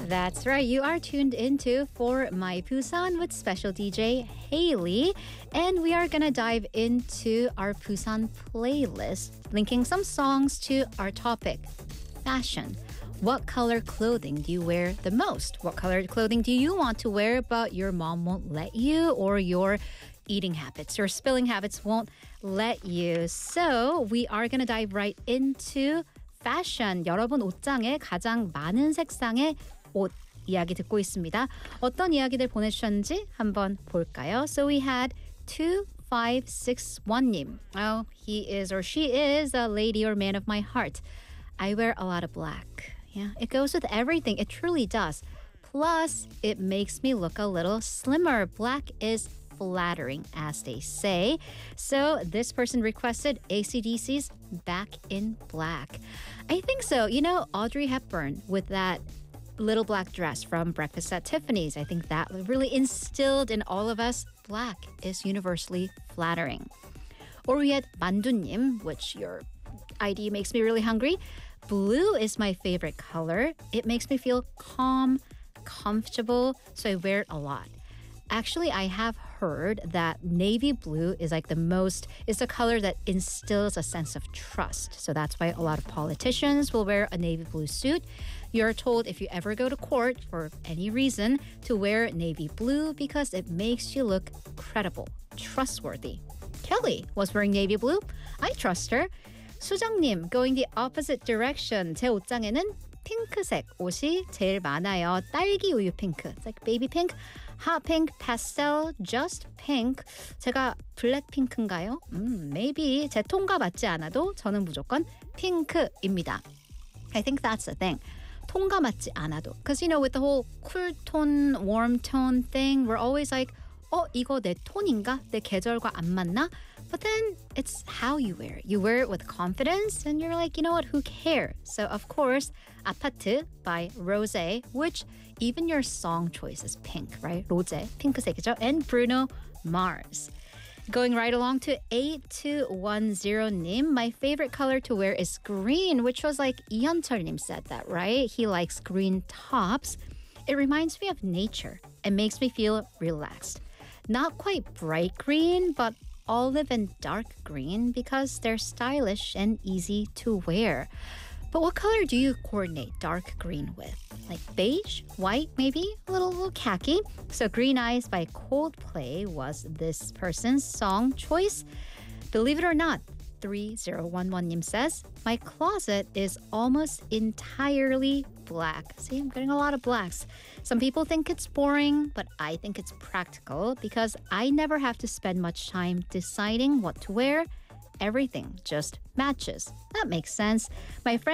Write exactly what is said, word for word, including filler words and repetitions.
That's right. You are tuned into For My Busan with special D J Haley. And we are going to dive into our Busan playlist, linking some songs to our topic, fashion. What color clothing do you wear the most? What color clothing do you want to wear but your mom won't let you, or your eating habits, your spilling habits won't let you? So we are going to dive right into fashion. 여러분 옷장에 가장 많은 색상의 옷 이야기 듣고 있습니다. 어떤 이야기들 보내주셨는지 한번 볼까요? So we had two five six one 님. Oh, he is or she is a lady or man of my heart. I wear a lot of black. Yeah, it goes with everything. It truly does. Plus, it makes me look a little slimmer. Black is flattering, as they say. So this person requested A C D C's Back in Black. I think so. You know, Audrey Hepburn with that little black dress from Breakfast at Tiffany's. I think that really instilled in all of us, black is universally flattering. Or we had 만두님, which your I D makes me really hungry. Blue is my favorite color. It makes me feel calm, comfortable, so I wear it a lot. Actually, I have heard that navy blue is like the most, is the color that instills a sense of trust. So that's why a lot of politicians will wear a navy blue suit. You're told if you ever go to court for any reason to wear navy blue because it makes you look credible, trustworthy. Kelly was wearing navy blue. I trust her. 수정님, going the opposite direction. 제 옷장에는 핑크색 옷이 제일 많아요. 딸기 우유 핑크. It's like baby pink. Hot pink, pastel, just pink. 제가 블랙핑크인가요? 음, maybe. 제 톤과 맞지 않아도 저는 무조건 핑크입니다. I think that's the thing. 톤과 맞지 않아도. Because, you know, with the whole cool tone, warm tone thing, we're always like, 어, 이거 내 톤인가? 내 계절과 안 맞나? But then it's how you wear it. You wear it with confidence and you're like, you know what, who cares? So of course, 아파트 by Rosé, which even your song choice is pink, right? Rosé, 핑크색이죠. And Bruno Mars. Going right along to eight two one zero 님, my favorite color to wear is green, which was like 이현철 님 said that, right? He likes green tops. It reminds me of nature. It makes me feel relaxed. Not quite bright green, but olive and dark green because they're stylish and easy to wear. But what color do you coordinate dark green with? Like beige, white, maybe a little, little khaki? So Green Eyes by Coldplay was this person's song choice. Believe it or not, three zero one one 님 says, my closet is almost entirely black. See, I'm getting a lot of blacks. Some people think it's boring, but I think it's practical because I never have to spend much time deciding what to wear. Everything just matches. That makes sense. My friend